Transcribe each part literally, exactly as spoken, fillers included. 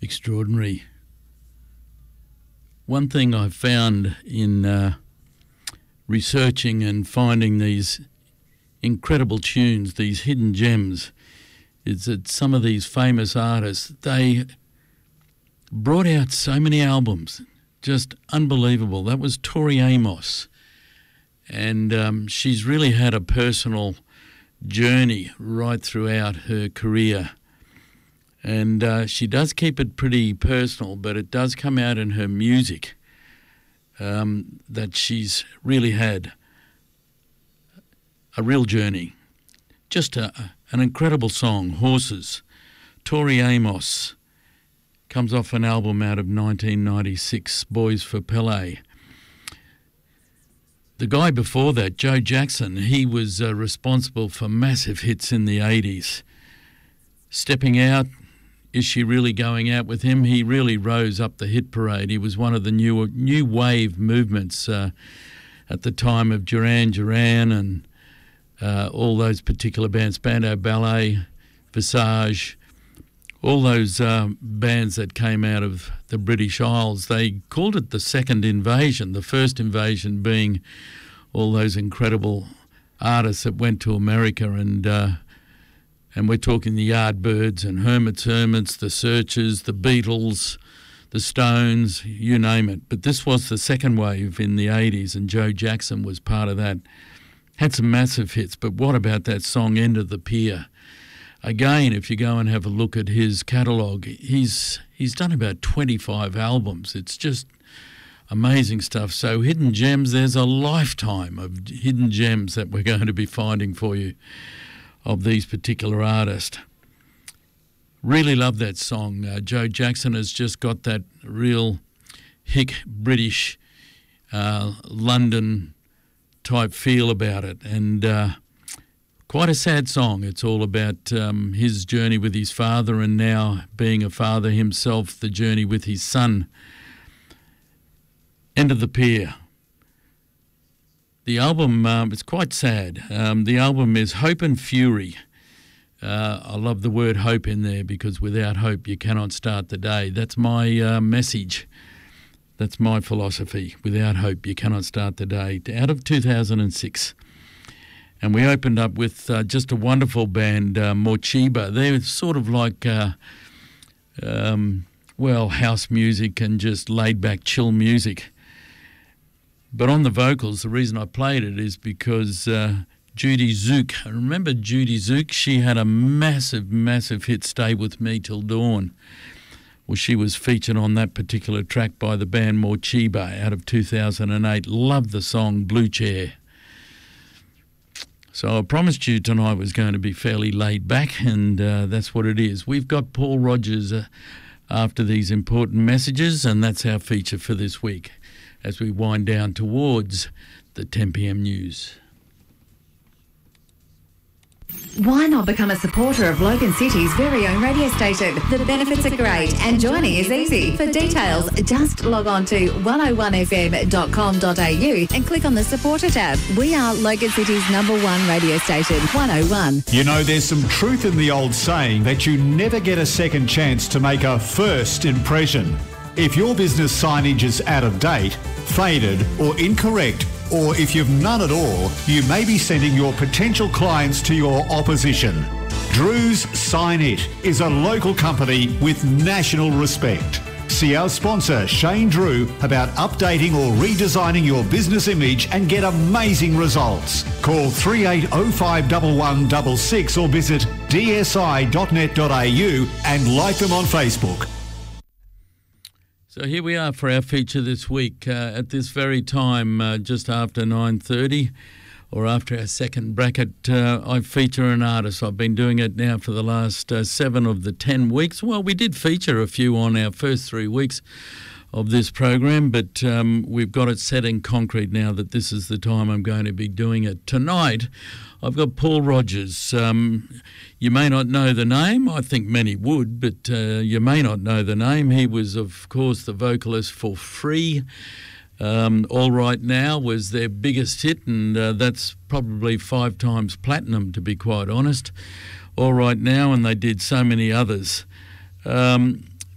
extraordinary. One thing I found in uh, researching and finding these incredible tunes, these hidden gems, is that some of these famous artists, they brought out so many albums, just unbelievable. That was Tori Amos, and um, she's really had a personal journey right throughout her career. And uh, she does keep it pretty personal, but it does come out in her music um, that she's really had a real journey. Just a, an incredible song, Horses. Tori Amos comes off an album out of nineteen ninety-six, Boys for Pele. The guy before that, Joe Jackson, he was uh, responsible for massive hits in the eighties. Stepping Out, Is She Really Going Out With Him? He really rose up the hit parade. He was one of the new new wave movements uh, at the time of Duran Duran and uh, all those particular bands, Spandau Ballet, Visage, all those uh, bands that came out of the British Isles. They called it the second invasion, the first invasion being all those incredible artists that went to America, and uh, and we're talking the Yardbirds and Hermits Hermits, the Searchers, the Beatles, the Stones, you name it. But this was the second wave in the eighties, and Joe Jackson was part of that. Had some massive hits, but what about that song, End of the Pier? Again, if you go and have a look at his catalogue, he's he's done about twenty-five albums. It's just amazing stuff. So hidden gems, there's a lifetime of hidden gems that we're going to be finding for you of these particular artists. Really love that song. Uh, Joe Jackson has just got that real hick British uh, London type feel about it, and uh, quite a sad song. It's all about um, his journey with his father, and now being a father himself, the journey with his son. End of the Pier. The album um, is quite sad. Um, the album is Hope and Fury. Uh, I love the word hope in there, because without hope you cannot start the day. That's my uh, message. That's my philosophy. Without hope you cannot start the day. Out of two thousand six. And we opened up with uh, just a wonderful band, uh, Morcheeba. They're sort of like, uh, um, well, house music and just laid-back, chill music. But on the vocals, the reason I played it is because uh, Judy Zook, I remember Judy Zook, she had a massive, massive hit, Stay With Me Till Dawn. Well, she was featured on that particular track by the band Morcheeba out of two thousand eight. Love the song Blue Chair. So I promised you tonight was going to be fairly laid back, and uh, that's what it is. We've got Paul Rogers uh, after these important messages, and that's our feature for this week as we wind down towards the ten p.m. news. Why not become a supporter of Logan City's very own radio station? The benefits are great and joining is easy. For details, just log on to one oh one f m dot com dot a u and click on the supporter tab. We are Logan City's number one radio station, one oh one. You know, there's some truth in the old saying that you never get a second chance to make a first impression. If your business signage is out of date, faded or incorrect, or if you've none at all, you may be sending your potential clients to your opposition. Drew's Sign It is a local company with national respect. See our sponsor Shane Drew about updating or redesigning your business image and get amazing results. Call three eight oh five one one six six or visit d s i dot net dot a u and like them on Facebook. So here we are for our feature this week. Uh, at this very time, uh, just after nine thirty, or after our second bracket, uh, I feature an artist. I've been doing it now for the last uh, seven of the ten weeks. Well, we did feature a few on our first three weeks of this program, but um, we've got it set in concrete now that this is the time I'm going to be doing it. Tonight, I've got Paul Rogers. Um, you may not know the name. I think many would, but uh, you may not know the name. He was, of course, the vocalist for Free. Um, All Right Now was their biggest hit, and uh, that's probably five times platinum, to be quite honest. All Right Now, and they did so many others. Um,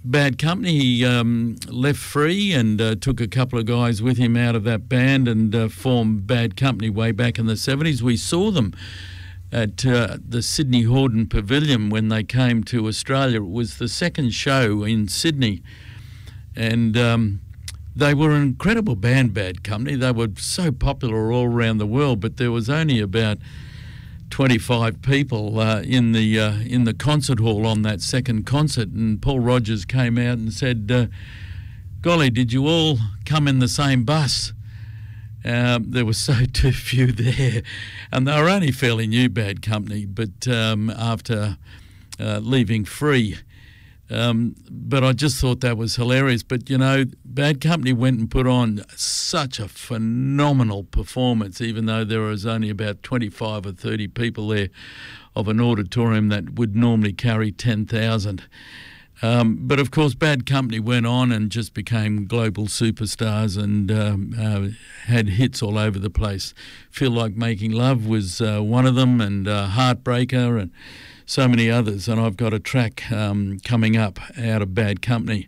Bad Company. He um, left Free and uh, took a couple of guys with him out of that band and uh, formed Bad Company way back in the seventies. We saw them at uh, the Sydney Hordern Pavilion when they came to Australia. It was the second show in Sydney, and um, they were an incredible band, Bad Company. They were so popular all around the world, but there was only about twenty-five people uh, in the uh, in the concert hall on that second concert, and Paul Rodgers came out and said, uh, golly, did you all come in the same bus? Um, there were so too few there, and they were only fairly new, Bad Company, but um, after uh, leaving Free. Um, but I just thought that was hilarious. But, you know, Bad Company went and put on such a phenomenal performance, even though there was only about twenty-five or thirty people there of an auditorium that would normally carry ten thousand. Um, but, of course, Bad Company went on and just became global superstars and um, uh, had hits all over the place. Feel Like Making Love was uh, one of them, and uh, Heartbreaker, and so many others. And I've got a track um, coming up out of Bad Company.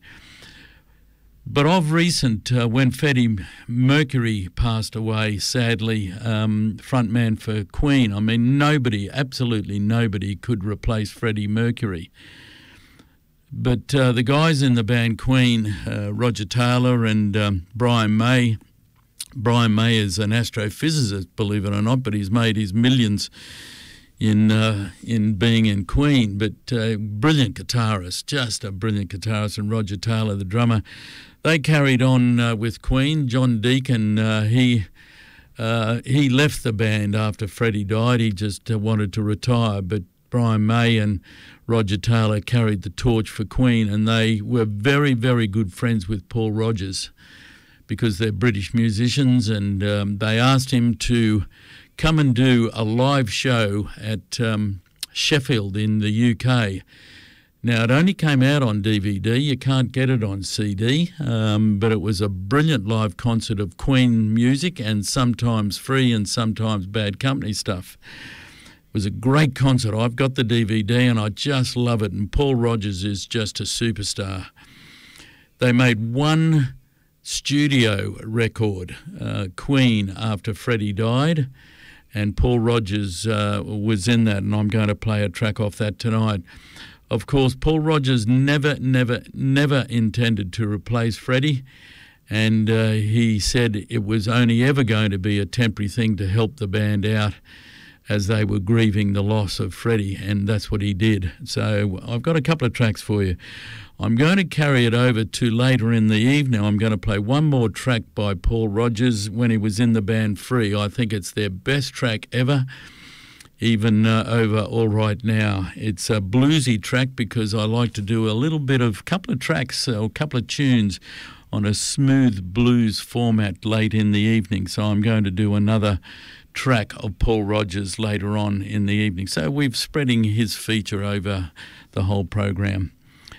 But of recent, uh, when Freddie Mercury passed away, sadly, um, frontman for Queen, I mean, nobody, absolutely nobody could replace Freddie Mercury. But uh, the guys in the band Queen, uh, Roger Taylor and um, Brian May, Brian May is an astrophysicist, believe it or not, but he's made his millions in uh, in being in Queen. But uh, brilliant guitarist, just a brilliant guitarist, and Roger Taylor, the drummer. They carried on uh, with Queen. John Deacon, uh, he uh, he left the band after Freddie died. He just uh, wanted to retire, but Brian May and Roger Taylor carried the torch for Queen, and they were very, very good friends with Paul Rodgers because they're British musicians, and um, they asked him to come and do a live show at um, Sheffield in the U K. Now, it only came out on D V D. You can't get it on C D, um, but it was a brilliant live concert of Queen music, and sometimes Free and sometimes Bad Company stuff. It was a great concert. I've got the D V D and I just love it, and Paul Rodgers is just a superstar. They made one studio record, uh, Queen, after Freddie died, and Paul Rodgers uh, was in that, and I'm going to play a track off that tonight. Of course, Paul Rodgers never, never, never intended to replace Freddie, and uh, he said it was only ever going to be a temporary thing to help the band out as they were grieving the loss of Freddie, and that's what he did. So I've got a couple of tracks for you. I'm going to carry it over to later in the evening. I'm going to play one more track by Paul Rodgers when he was in the band Free. I think it's their best track ever, even uh, over All Right Now. It's a bluesy track because I like to do a little bit of couple of tracks or a couple of tunes on a smooth blues format late in the evening. So I'm going to do another track of Paul Rodgers later on in the evening. So we're spreading his feature over the whole program.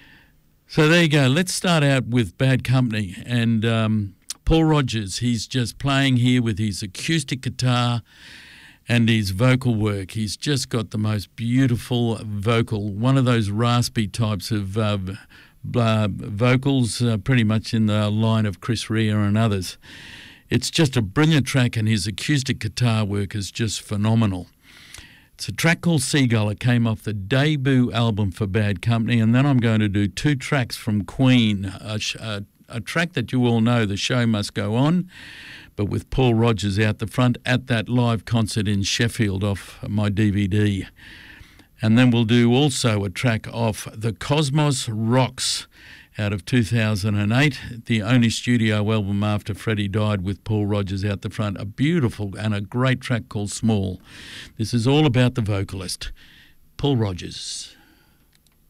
So there you go. Let's start out with Bad Company. And um, Paul Rodgers, he's just playing here with his acoustic guitar and his vocal work. He's just got the most beautiful vocal, one of those raspy types of uh, uh, vocals, uh, pretty much in the line of Chris Rea and others. It's just a brilliant track, and his acoustic guitar work is just phenomenal. It's a track called Seagull. It came off the debut album for Bad Company, and then I'm going to do two tracks from Queen, a, a, a track that you all know, The Show Must Go On, but with Paul Rodgers out the front at that live concert in Sheffield off my D V D. And then we'll do also a track off The Cosmos Rocks out of two thousand eight, the only studio album after Freddie died with Paul Rodgers out the front. A beautiful and a great track called Small. This is all about the vocalist, Paul Rodgers.